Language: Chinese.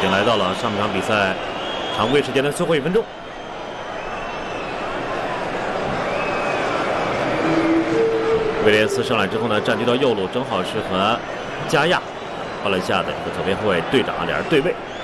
经来到了上半场比赛常规时间的最后1分钟。威廉斯上来之后呢，占据到右路，正好是和加亚，巴伦西亚的一个左边后卫队长，两人对位。